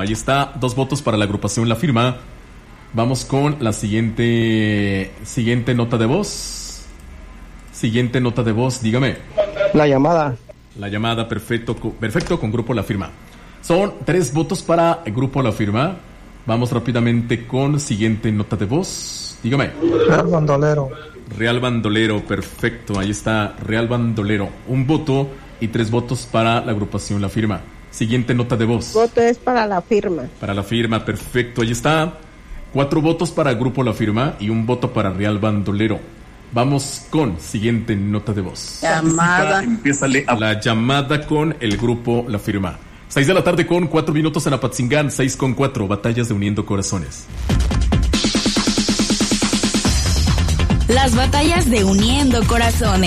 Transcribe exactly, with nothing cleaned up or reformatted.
ahí está, dos votos para la agrupación La Firma. Vamos con la siguiente siguiente nota de voz. Siguiente nota de voz, dígame. La llamada. La llamada, perfecto, perfecto, con Grupo La Firma. Son tres votos para el Grupo La Firma. Vamos rápidamente con siguiente nota de voz. Dígame. Real Bandolero. Real Bandolero, perfecto, ahí está, Real Bandolero. Un voto y tres votos para la agrupación La Firma. Siguiente nota de voz. Voto es para La Firma. Para La Firma, perfecto, ahí está. Cuatro votos para el Grupo La Firma y un voto para Real Bandolero. Vamos con siguiente nota de voz. Llamada. Empiézale a la llamada con el Grupo La Firma. Seis de la tarde con cuatro minutos en Apatzingán, seis con cuatro, batallas de Uniendo Corazones. Las batallas de Uniendo Corazones.